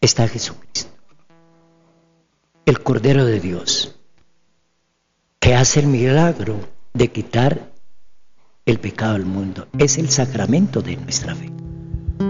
está Jesucristo, el Cordero de Dios, que hace el milagro de quitar el pecado del mundo. Es el sacramento de nuestra fe.